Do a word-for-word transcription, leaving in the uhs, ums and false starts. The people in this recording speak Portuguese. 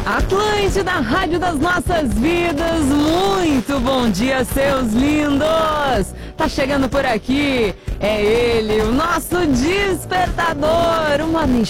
Atlântida, Rádio das Nossas Vidas, muito bom dia, seus lindos! Tá chegando por aqui, é ele, o nosso despertador, o Morning